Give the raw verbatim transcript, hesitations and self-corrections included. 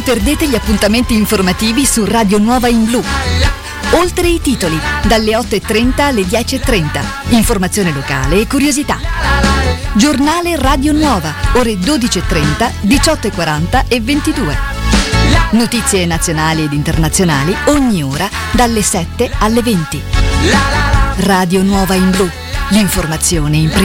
perdete gli appuntamenti informativi su Radio Nuova in Blu. Oltre i titoli, dalle otto e trenta alle dieci e trenta. Informazione locale e curiosità. Giornale Radio Nuova, ore dodici e trenta, diciotto e quaranta e ventidue. Notizie nazionali ed internazionali ogni ora dalle sette alle venti. Radio Nuova in Blu, l'informazione in prima.